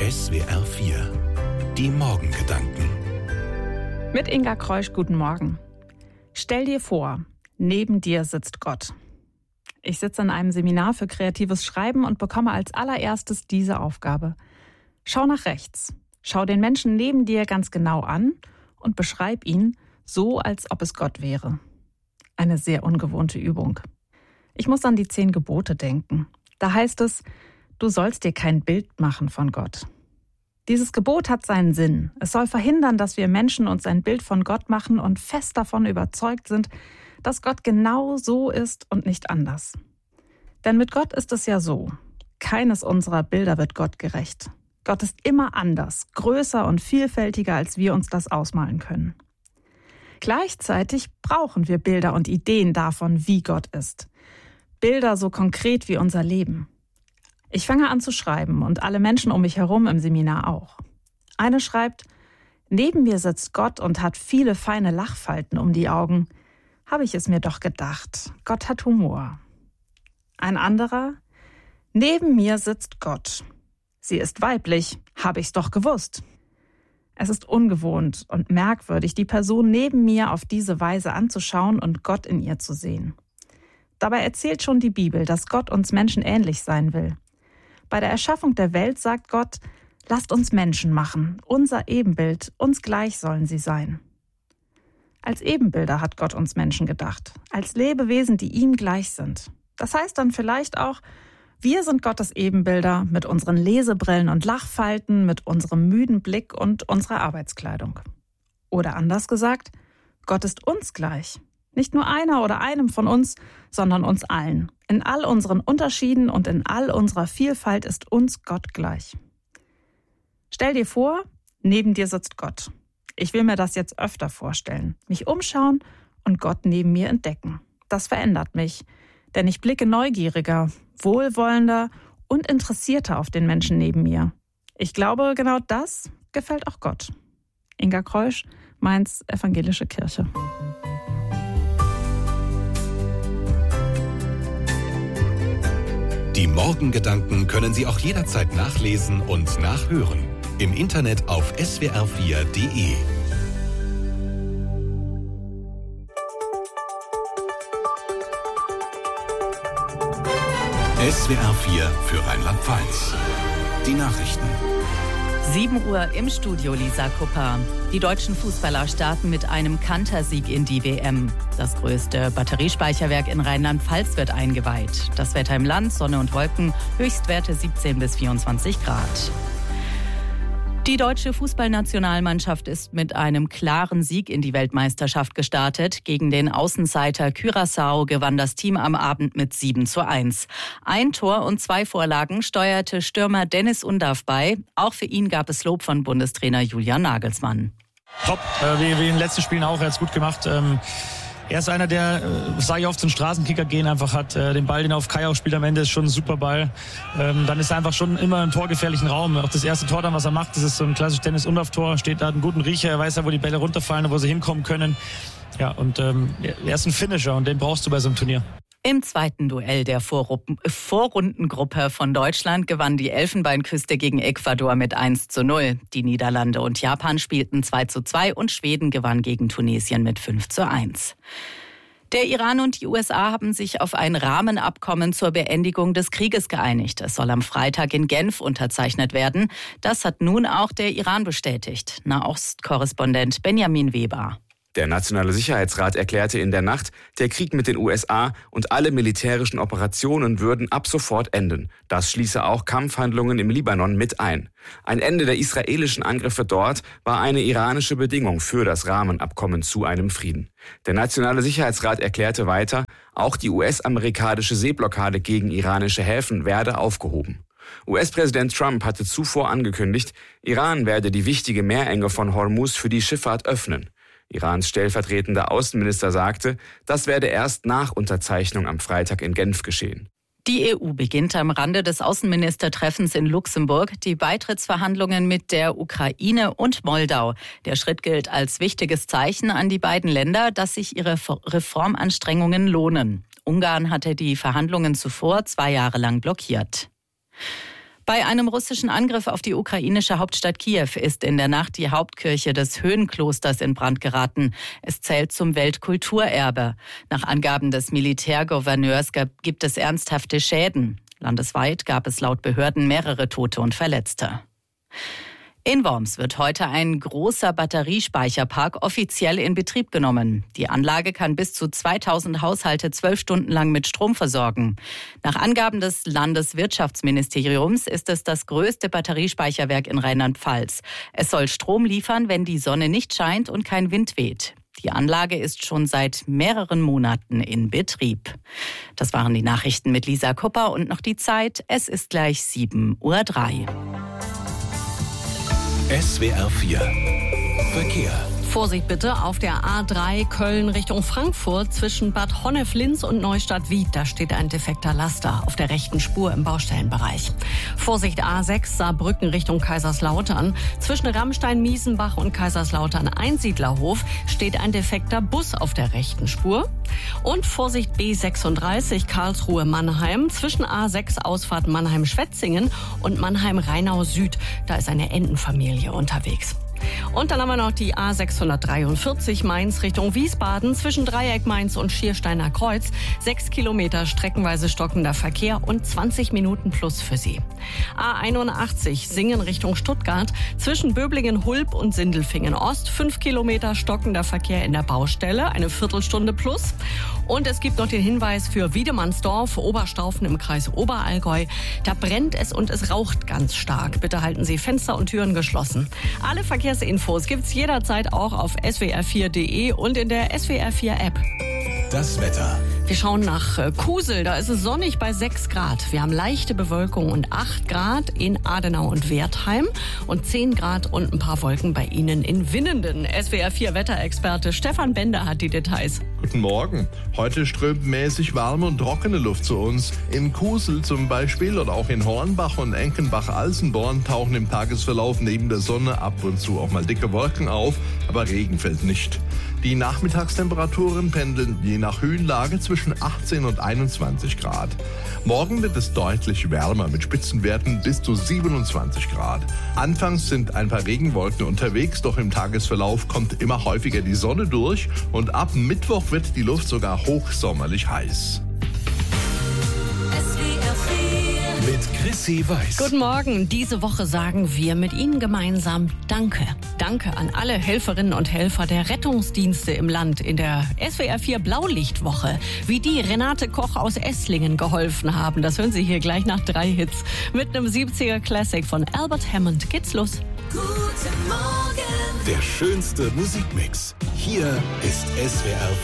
SWR 4. Die Morgengedanken. Mit Inga Kreusch, guten Morgen. Stell dir vor, neben dir sitzt Gott. Ich sitze in einem Seminar für kreatives Schreiben und bekomme als allererstes diese Aufgabe. Schau nach rechts. Schau den Menschen neben dir ganz genau an und beschreib ihn so, als ob es Gott wäre. Eine sehr ungewohnte Übung. Ich muss an die 10 Gebote denken. Da heißt es, du sollst dir kein Bild machen von Gott. Dieses Gebot hat seinen Sinn. Es soll verhindern, dass wir Menschen uns ein Bild von Gott machen und fest davon überzeugt sind, dass Gott genau so ist und nicht anders. Denn mit Gott ist es ja so, keines unserer Bilder wird Gott gerecht. Gott ist immer anders, größer und vielfältiger, als wir uns das ausmalen können. Gleichzeitig brauchen wir Bilder und Ideen davon, wie Gott ist. Bilder so konkret wie unser Leben. Ich fange an zu schreiben und alle Menschen um mich herum im Seminar auch. Eine schreibt, neben mir sitzt Gott und hat viele feine Lachfalten um die Augen. Habe ich es mir doch gedacht, Gott hat Humor. Ein anderer, neben mir sitzt Gott. Sie ist weiblich, habe ich's doch gewusst. Es ist ungewohnt und merkwürdig, die Person neben mir auf diese Weise anzuschauen und Gott in ihr zu sehen. Dabei erzählt schon die Bibel, dass Gott uns Menschen ähnlich sein will. Bei der Erschaffung der Welt sagt Gott, lasst uns Menschen machen, unser Ebenbild, uns gleich sollen sie sein. Als Ebenbilder hat Gott uns Menschen gedacht, als Lebewesen, die ihm gleich sind. Das heißt dann vielleicht auch, wir sind Gottes Ebenbilder mit unseren Lesebrillen und Lachfalten, mit unserem müden Blick und unserer Arbeitskleidung. Oder anders gesagt, Gott ist uns gleich. Nicht nur einer oder einem von uns, sondern uns allen. In all unseren Unterschieden und in all unserer Vielfalt ist uns Gott gleich. Stell dir vor, neben dir sitzt Gott. Ich will mir das jetzt öfter vorstellen. Mich umschauen und Gott neben mir entdecken. Das verändert mich, denn ich blicke neugieriger, wohlwollender und interessierter auf den Menschen neben mir. Ich glaube, genau das gefällt auch Gott. Inga Kreusch, Mainz, Evangelische Kirche. Die Morgengedanken können Sie auch jederzeit nachlesen und nachhören. Im Internet auf swr4.de. SWR 4 für Rheinland-Pfalz. Die Nachrichten. 7 Uhr im Studio, Lisa Kupper. Die deutschen Fußballer starten mit einem Kantersieg in die WM. Das größte Batteriespeicherwerk in Rheinland-Pfalz wird eingeweiht. Das Wetter im Land, Sonne und Wolken, Höchstwerte 17 bis 24 Grad. Die deutsche Fußballnationalmannschaft ist mit einem klaren Sieg in die Weltmeisterschaft gestartet. Gegen den Außenseiter Curaçao gewann das Team am Abend mit 7:1. Ein Tor und 2 Vorlagen steuerte Stürmer Dennis Undav bei. Auch für ihn gab es Lob von Bundestrainer Julian Nagelsmann. Top, wie in den letzten Spielen auch, er hat es gut gemacht. Er ist einer, der, sage ich oft, zum Straßenkicker gehen einfach hat. Den Ball, den er auf Kai auch spielt am Ende, ist schon ein super Ball. Dann ist er einfach schon immer im torgefährlichen Raum. Auch das erste Tor dann, was er macht, das ist so ein klassisches Dennis-Undav-Tor. Steht da, hat einen guten Riecher, er weiß ja, wo die Bälle runterfallen und wo sie hinkommen können. Ja, und er ist ein Finisher und den brauchst du bei so einem Turnier. Im zweiten Duell der Vorrundengruppe von Deutschland gewann die Elfenbeinküste gegen Ecuador mit 1:0. Die Niederlande und Japan spielten 2:2 und Schweden gewann gegen Tunesien mit 5:1. Der Iran und die USA haben sich auf ein Rahmenabkommen zur Beendigung des Krieges geeinigt. Es soll am Freitag in Genf unterzeichnet werden. Das hat nun auch der Iran bestätigt. Nahost-Korrespondent Benjamin Weber. Der Nationale Sicherheitsrat erklärte in der Nacht, der Krieg mit den USA und alle militärischen Operationen würden ab sofort enden. Das schließe auch Kampfhandlungen im Libanon mit ein. Ein Ende der israelischen Angriffe dort war eine iranische Bedingung für das Rahmenabkommen zu einem Frieden. Der Nationale Sicherheitsrat erklärte weiter, auch die US-amerikanische Seeblockade gegen iranische Häfen werde aufgehoben. US-Präsident Trump hatte zuvor angekündigt, Iran werde die wichtige Meerenge von Hormuz für die Schifffahrt öffnen. Irans stellvertretender Außenminister sagte, das werde erst nach Unterzeichnung am Freitag in Genf geschehen. Die EU beginnt am Rande des Außenministertreffens in Luxemburg die Beitrittsverhandlungen mit der Ukraine und Moldau. Der Schritt gilt als wichtiges Zeichen an die beiden Länder, dass sich ihre Reformanstrengungen lohnen. Ungarn hatte die Verhandlungen zuvor 2 Jahre lang blockiert. Bei einem russischen Angriff auf die ukrainische Hauptstadt Kiew ist in der Nacht die Hauptkirche des Höhenklosters in Brand geraten. Es zählt zum Weltkulturerbe. Nach Angaben des Militärgouverneurs gibt es ernsthafte Schäden. Landesweit gab es laut Behörden mehrere Tote und Verletzte. In Worms wird heute ein großer Batteriespeicherpark offiziell in Betrieb genommen. Die Anlage kann bis zu 2000 Haushalte 12 Stunden lang mit Strom versorgen. Nach Angaben des Landeswirtschaftsministeriums ist es das größte Batteriespeicherwerk in Rheinland-Pfalz. Es soll Strom liefern, wenn die Sonne nicht scheint und kein Wind weht. Die Anlage ist schon seit mehreren Monaten in Betrieb. Das waren die Nachrichten mit Lisa Kupper und noch die Zeit. Es ist gleich 7:03 Uhr. SWR 4 Verkehr. Vorsicht bitte auf der A3 Köln Richtung Frankfurt zwischen Bad Honnef-Linz und Neustadt-Wied. Da steht ein defekter Laster auf der rechten Spur im Baustellenbereich. Vorsicht A6 Saarbrücken Richtung Kaiserslautern. Zwischen Rammstein-Miesenbach und Kaiserslautern-Einsiedlerhof steht ein defekter Bus auf der rechten Spur. Und Vorsicht B36 Karlsruhe-Mannheim zwischen A6 Ausfahrt Mannheim-Schwetzingen und Mannheim-Rheinau Süd. Da ist eine Entenfamilie unterwegs. Und dann haben wir noch die A643 Mainz Richtung Wiesbaden zwischen Dreieck Mainz und Schiersteiner Kreuz. 6 Kilometer streckenweise stockender Verkehr und 20 Minuten plus für Sie. A81 Singen Richtung Stuttgart zwischen Böblingen-Hulb und Sindelfingen-Ost. 5 Kilometer stockender Verkehr in der Baustelle, eine Viertelstunde plus. Und es gibt noch den Hinweis für Wiedemannsdorf, Oberstaufen im Kreis Oberallgäu. Da brennt es und es raucht ganz stark. Bitte halten Sie Fenster und Türen geschlossen. Alle Verkehrsinfos gibt's jederzeit auch auf swr4.de und in der SWR4 App. Das Wetter. Wir schauen nach Kusel, da ist es sonnig bei 6 Grad. Wir haben leichte Bewölkung und 8 Grad in Adenau und Wertheim und 10 Grad und ein paar Wolken bei Ihnen in Winnenden. SWR4 Wetterexperte Stefan Bender hat die Details. Guten Morgen. Heute strömt mäßig warme und trockene Luft zu uns. In Kusel zum Beispiel oder auch in Hornbach und Enkenbach-Alsenborn tauchen im Tagesverlauf neben der Sonne ab und zu auch mal dicke Wolken auf, aber Regen fällt nicht. Die Nachmittagstemperaturen pendeln je nach Höhenlage zwischen 18 und 21 Grad. Morgen wird es deutlich wärmer mit Spitzenwerten bis zu 27 Grad. Anfangs sind ein paar Regenwolken unterwegs, doch im Tagesverlauf kommt immer häufiger die Sonne durch und ab Mittwoch wird die Luft sogar hochsommerlich heiß. Mit Chrissy Weiß. Guten Morgen. Diese Woche sagen wir mit Ihnen gemeinsam Danke. Danke an alle Helferinnen und Helfer der Rettungsdienste im Land in der SWR4 Blaulichtwoche. Wie die Renate Koch aus Esslingen geholfen haben, das hören Sie hier gleich nach 3 Hits. Mit einem 70er Classic von Albert Hammond geht's los. Guten Morgen. Der schönste Musikmix. Hier ist SWR